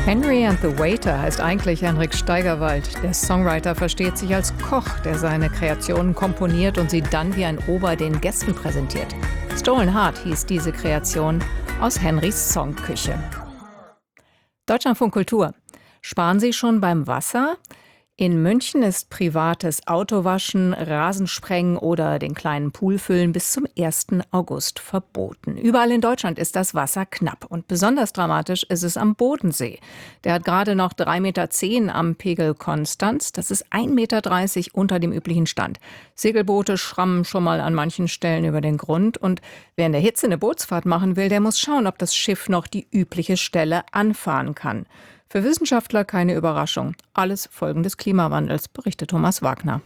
Henry and the Waiter heißt eigentlich Henrik Steigerwald. Der Songwriter versteht sich als Koch, der seine Kreationen komponiert und sie dann wie ein Ober den Gästen präsentiert. Stolen Heart hieß diese Kreation aus Henrys Songküche. Deutschlandfunk Kultur. Sparen Sie schon beim Wasser? In München ist privates Autowaschen, Rasensprengen oder den kleinen Pool füllen bis zum 1. August verboten. Überall in Deutschland ist das Wasser knapp. Und besonders dramatisch ist es am Bodensee. Der hat gerade noch 3,10 Meter am Pegel Konstanz. Das ist 1,30 Meter unter dem üblichen Stand. Segelboote schrammen schon mal an manchen Stellen über den Grund. Und wer in der Hitze eine Bootsfahrt machen will, der muss schauen, ob das Schiff noch die übliche Stelle anfahren kann. Für Wissenschaftler keine Überraschung. Alles Folgen des Klimawandels, berichtet Thomas Wagner.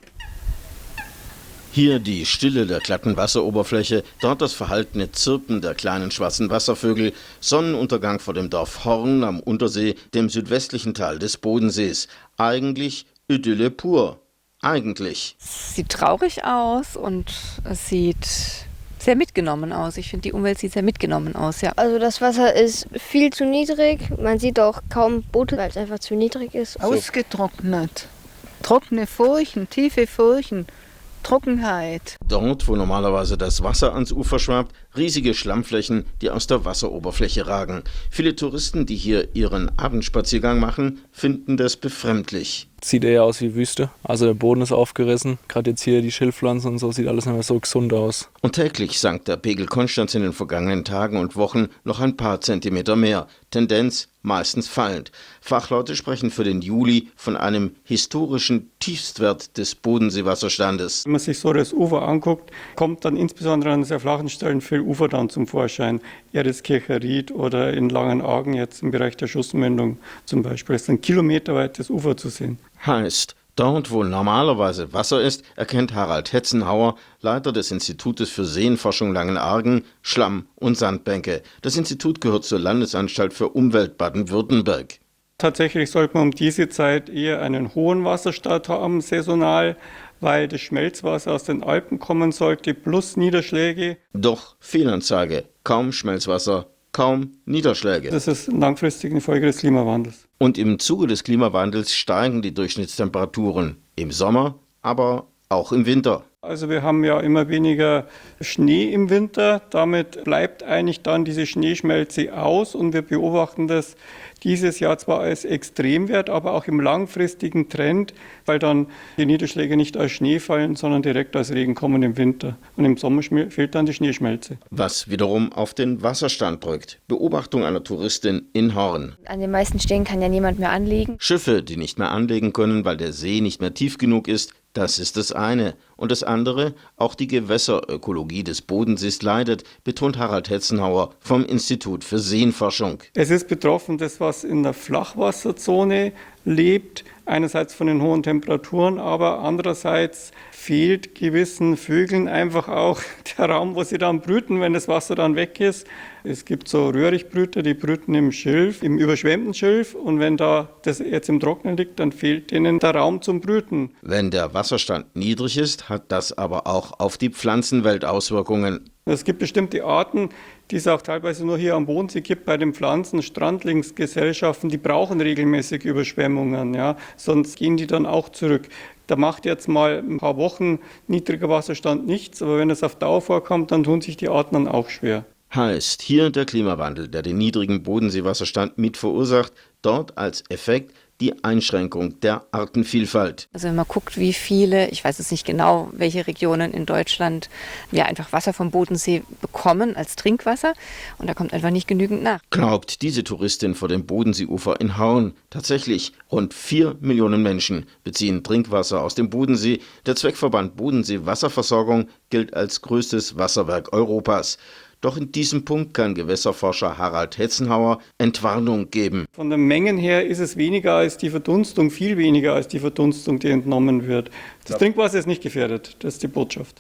Hier die Stille der glatten Wasseroberfläche, dort das verhaltene Zirpen der kleinen schwarzen Wasservögel, Sonnenuntergang vor dem Dorf Horn am Untersee, dem südwestlichen Teil des Bodensees. Eigentlich Idylle pur. Eigentlich. Es sieht traurig aus und es sieht sehr mitgenommen aus. Ich finde, die Umwelt sieht sehr mitgenommen aus, ja. Also das Wasser ist viel zu niedrig. Man sieht auch kaum Boote, weil es einfach zu niedrig ist. Ausgetrocknet. Trockene Furchen, tiefe Furchen, Trockenheit. Dort, wo normalerweise das Wasser ans Ufer schwappt, riesige Schlammflächen, die aus der Wasseroberfläche ragen. Viele Touristen, die hier ihren Abendspaziergang machen, finden das befremdlich. Sieht eher aus wie Wüste. Also der Boden ist aufgerissen. Gerade jetzt hier die Schilfpflanzen und so, sieht alles nicht mehr so gesund aus. Und täglich sank der Pegel Konstanz in den vergangenen Tagen und Wochen noch ein paar Zentimeter mehr. Tendenz meistens fallend. Fachleute sprechen für den Juli von einem historischen Tiefstwert des Bodenseewasserstandes. Wenn man sich so das Ufer anguckt, kommt dann insbesondere an sehr flachen Stellen viel Ufer dann zum Vorschein. Eriskircher Ried oder in Langenargen jetzt im Bereich der Schussmündung zum Beispiel. Es ist ein kilometerweites Ufer zu sehen. Heißt, dort wo normalerweise Wasser ist, erkennt Harald Hetzenhauer, Leiter des Institutes für Seenforschung Langenargen, Schlamm- und Sandbänke. Das Institut gehört zur Landesanstalt für Umwelt Baden-Württemberg. Tatsächlich sollte man um diese Zeit eher einen hohen Wasserstand haben, saisonal, weil das Schmelzwasser aus den Alpen kommen sollte, plus Niederschläge. Doch Fehlanzeige, kaum Schmelzwasser, kaum Niederschläge. Das ist langfristig eine Folge des Klimawandels. Und im Zuge des Klimawandels steigen die Durchschnittstemperaturen. Im Sommer, aber auch im Winter. Also wir haben ja immer weniger Schnee im Winter. Damit bleibt eigentlich dann diese Schneeschmelze aus. Und wir beobachten das dieses Jahr zwar als Extremwert, aber auch im langfristigen Trend, weil dann die Niederschläge nicht als Schnee fallen, sondern direkt als Regen kommen im Winter. Und im Sommer fehlt dann die Schneeschmelze. Was wiederum auf den Wasserstand drückt. Beobachtung einer Touristin in Horn. An den meisten Stellen kann ja niemand mehr anlegen. Schiffe, die nicht mehr anlegen können, weil der See nicht mehr tief genug ist, das ist das eine. Und das andere, auch die Gewässerökologie des Bodensees leidet, betont Harald Hetzenhauer vom Institut für Seenforschung. Es ist betroffen, das was in der Flachwasserzone lebt, einerseits von den hohen Temperaturen, aber andererseits fehlt gewissen Vögeln einfach auch der Raum, wo sie dann brüten, wenn das Wasser dann weg ist. Es gibt so Röhrichtbrüter, die brüten im Schilf, im überschwemmten Schilf, und wenn da das jetzt im Trocknen liegt, dann fehlt denen der Raum zum Brüten. Wenn der Wasserstand niedrig ist, hat das aber auch auf die Pflanzenwelt Auswirkungen. Es gibt bestimmte Arten, die es auch teilweise nur hier am Bodensee gibt, bei den Pflanzen, Strandlingsgesellschaften, die brauchen regelmäßig Überschwemmungen, ja, sonst gehen die dann auch zurück. Da macht jetzt mal ein paar Wochen niedriger Wasserstand nichts, aber wenn es auf Dauer vorkommt, dann tun sich die Arten dann auch schwer. Heißt hier der Klimawandel, der den niedrigen Bodenseewasserstand mit verursacht, dort als Effekt die Einschränkung der Artenvielfalt. Also wenn man guckt, wie viele, ich weiß jetzt nicht genau, welche Regionen in Deutschland ja einfach Wasser vom Bodensee bekommen als Trinkwasser, und da kommt einfach nicht genügend nach. Glaubt diese Touristin vor dem Bodenseeufer in Horn. Tatsächlich, rund 4 Millionen Menschen beziehen Trinkwasser aus dem Bodensee. Der Zweckverband Bodensee Wasserversorgung gilt als größtes Wasserwerk Europas. Doch in diesem Punkt kann Gewässerforscher Harald Hetzenhauer Entwarnung geben. Von den Mengen her ist es weniger als die Verdunstung, viel weniger als die Verdunstung, die entnommen wird. Das Trinkwasser ist nicht gefährdet, das ist die Botschaft.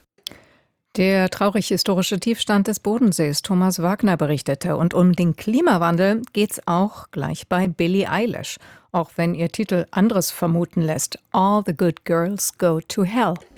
Der traurig historische Tiefstand des Bodensees, Thomas Wagner berichtete. Und um den Klimawandel geht's auch gleich bei Billie Eilish. Auch wenn ihr Titel anderes vermuten lässt. All the good girls go to hell.